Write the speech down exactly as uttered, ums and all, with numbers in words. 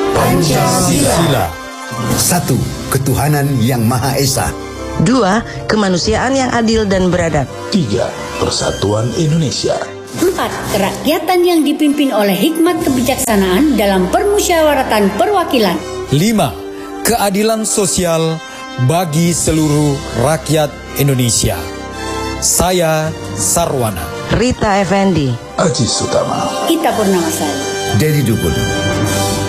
Pancasila. Satu, ketuhanan yang Maha Esa. Dua, kemanusiaan yang adil dan beradab. Tiga, persatuan Indonesia. Empat, kerakyatan yang dipimpin oleh hikmat kebijaksanaan dalam permusyawaratan perwakilan. Lima, keadilan sosial bagi seluruh rakyat Indonesia. Saya Sarwana. Rita Effendi. Aji Sutama. Kita Purnamasari. Dedi Dukun.